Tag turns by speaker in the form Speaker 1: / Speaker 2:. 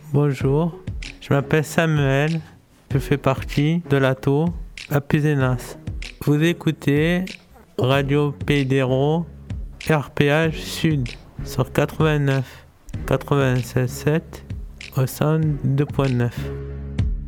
Speaker 1: Bonjour, je m'appelle Samuel, je fais partie de l'ATO à Puzenas. Vous écoutez Radio Pays d'Hérault, RPH Sud sur 89, 96.7 au 102.9.